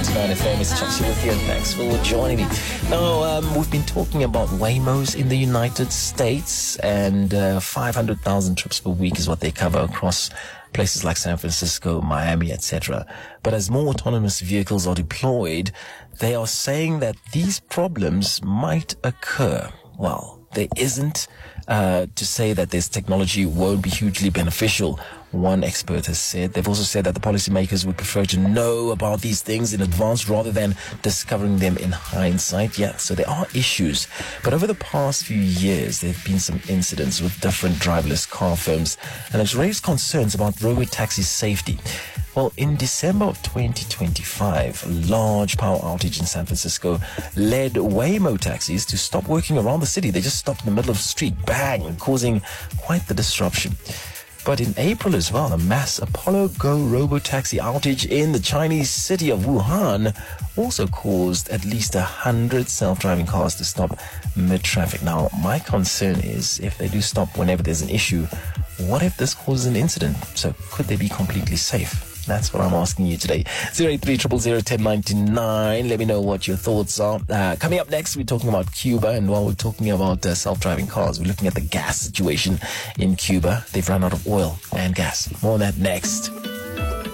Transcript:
99 FM. It's Chachi with you, and thanks for joining me. Now, we've been talking about Waymos in the United States, and 500,000 trips per week is what they cover across places like San Francisco, Miami, etc. But as more autonomous vehicles are deployed, they are saying that these problems might occur. Well, there isn't to say that this technology won't be hugely beneficial. One expert has said. They've also said that the policymakers would prefer to know about these things in advance rather than discovering them in hindsight. Yeah, so there are issues. But over the past few years, there have been some incidents with different driverless car firms, and it's raised concerns about robo-taxi safety. Well, in December of 2025, a large power outage in San Francisco led Waymo taxis to stop working around the city. They just stopped in the middle of the street, bang, causing quite the disruption. But in April as well, a mass Apollo Go robo-taxi outage in the Chinese city of Wuhan also caused at least 100 self-driving cars to stop mid-traffic. Now, my concern is if they do stop whenever there's an issue, what if this causes an incident? So could they be completely safe? That's what I'm asking you today. 083-000-1099. Let me know what your thoughts are. Coming up next, we're talking about Cuba. And while we're talking about self-driving cars, we're looking at the gas situation in Cuba. They've run out of oil and gas. More on that next.